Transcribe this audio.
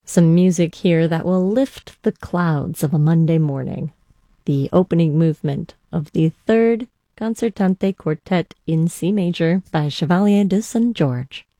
Some music here that will lift the clouds of a Monday morning. The opening movement of the Third Concertante Quartet in C major by Chevalier de St. George.